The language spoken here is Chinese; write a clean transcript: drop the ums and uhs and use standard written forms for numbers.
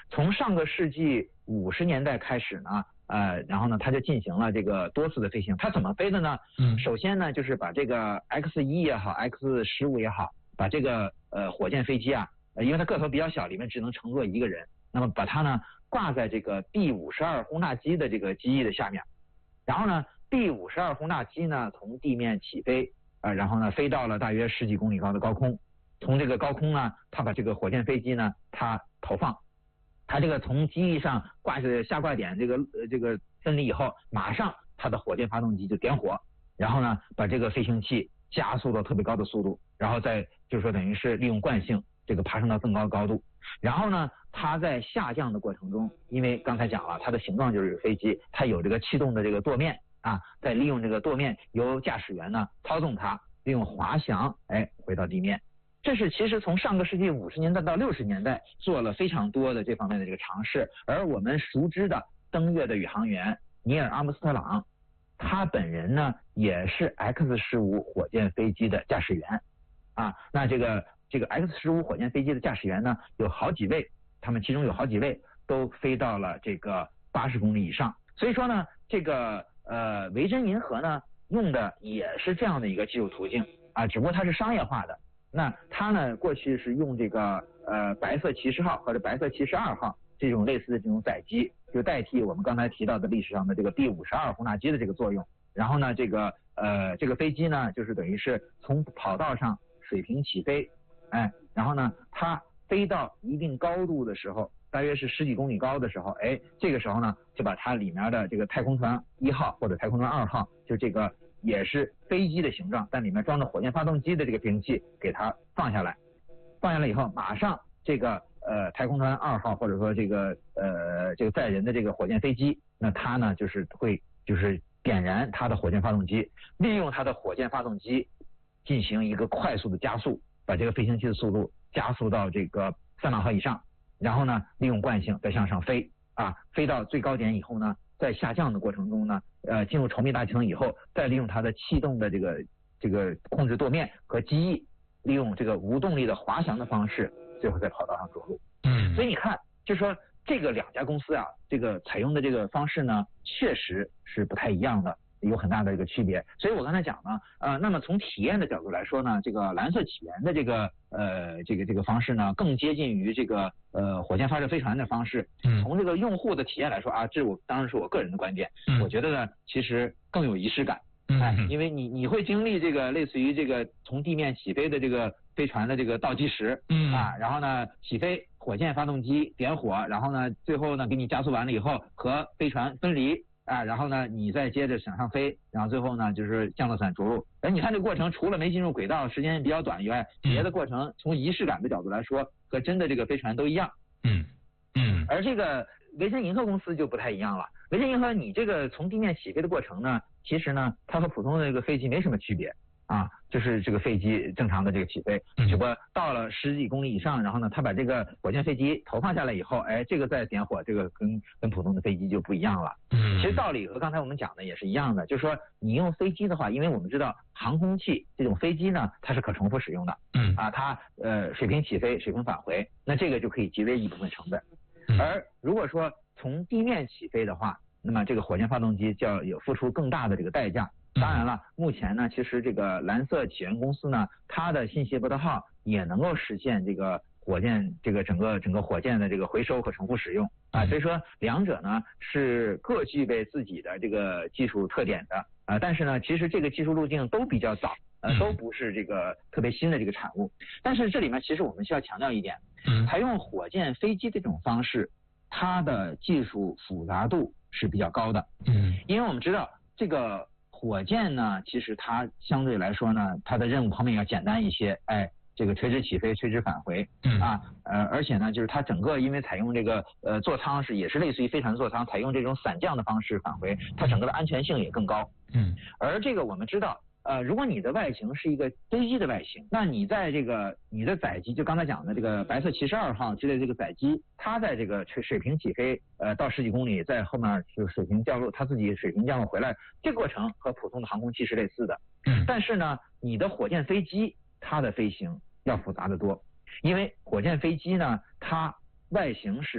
从上个世纪50年代开始呢，然后呢，它就进行了这个多次的飞行。它怎么飞的呢？首先呢，就是把这个 X1也好 ，X15也好，把这个火箭飞机啊，因为它个头比较小，里面只能乘坐一个人，那么把它呢挂在这个 B-52轰炸机的这个机翼的下面，然后呢 B-52轰炸机呢从地面起飞，然后呢飞到了大约10几公里高的高空，从这个高空呢，它把这个火箭飞机呢它投放。它这个从机翼上下挂点这个分离以后，马上它的火箭发动机就点火，然后呢把这个飞行器加速到特别高的速度，然后再就是说等于是利用惯性这个爬升到更高的高度，然后呢它在下降的过程中，因为刚才讲了它的形状就是飞机，它有这个气动的这个舵面啊，再利用这个舵面由驾驶员呢操纵它，利用滑翔回到地面。这是其实从上个世纪50年代到60年代做了非常多的这方面的这个尝试，而我们熟知的登月的宇航员尼尔·阿姆斯特朗，他本人呢也是 X-15火箭飞机的驾驶员啊。那这个 X-15火箭飞机的驾驶员呢有好几位，他们其中有好几位都飞到了这个80公里以上，所以说呢这个维珍银河呢用的也是这样的一个技术途径啊，只不过它是商业化的。那它呢过去是用这个白色骑士号或者白色骑士2号这种类似的这种载机，就代替我们刚才提到的历史上的这个 B-52轰炸机的这个作用。然后呢这个飞机呢就是等于是从跑道上水平起飞，然后呢它飞到一定高度的时候，大约是10几公里高的时候，这个时候呢就把它里面的这个太空船1号或者太空船2号，就这个也是飞机的形状，但里面装着火箭发动机的这个飞行器给它放下来以后，马上这个太空船2号或者说这个载人的这个火箭飞机，那它呢就是点燃它的火箭发动机，利用它的火箭发动机进行一个快速的加速，把这个飞行器的速度加速到这个3马赫以上，然后呢利用惯性再向上飞飞到最高点以后呢，在下降的过程中呢，进入稠密大气层以后，再利用它的气动的这个控制舵面和机翼，利用这个无动力的滑翔的方式，最后在跑道上着陆。所以你看，就说这个2家公司啊，这个采用的这个方式呢，确实是不太一样的，有很大的一个区别。所以我刚才讲呢，那么从体验的角度来说呢，这个蓝色起源的这个方式呢，更接近于这个火箭发射飞船的方式。从这个用户的体验来说这当然是我个人的观点。我觉得呢，其实更有仪式感。因为你会经历这个类似于这个从地面起飞的这个飞船的这个倒计时，然后呢起飞，火箭发动机点火，然后呢最后呢给你加速完了以后和飞船分离然后呢你再接着向上飞，然后最后呢就是降落伞着陆。你看这个过程除了没进入轨道时间比较短以外，别的过程从仪式感的角度来说和真的这个飞船都一样。而这个维珍银河公司就不太一样了。维珍银河你这个从地面起飞的过程呢，其实呢它和普通的这个飞机没什么区别就是这个飞机正常的这个起飞，只不过到了10几公里以上，然后呢它把这个火箭飞机投放下来以后，这个再点火，这个跟普通的飞机就不一样了。其实道理和刚才我们讲的也是一样的，就是说你用飞机的话，因为我们知道航空器这种飞机呢它是可重复使用的，它水平起飞水平返回，那这个就可以节约一部分成本。而如果说从地面起飞的话，那么这个火箭发动机就要有付出更大的这个代价。当然了，目前呢其实这个蓝色起源公司呢，它的信息伯特号也能够实现这个火箭这个整个火箭的这个回收和重复使用所以说两者呢是各具备自己的这个技术特点的但是呢其实这个技术路径都比较早都不是这个特别新的这个产物。但是这里面其实我们需要强调一点，采用火箭飞机这种方式，它的技术复杂度是比较高的。因为我们知道这个火箭呢，其实它相对来说呢，它的任务方面要简单一些，这个垂直起飞、垂直返回，而且呢，就是它整个因为采用这个座舱也是类似于飞船座舱，采用这种伞降的方式返回，它整个的安全性也更高。而这个我们知道，如果你的外形是一个飞机的外形，那你在这个你的载机，就刚才讲的这个白色骑士2号之类的这个载机，它在这个水平起飞，到10几公里，在后面就水平降落，它自己水平降落回来，这个过程和普通的航空器是类似的。但是呢，你的火箭飞机它的飞行要复杂得多，因为火箭飞机呢，它外形是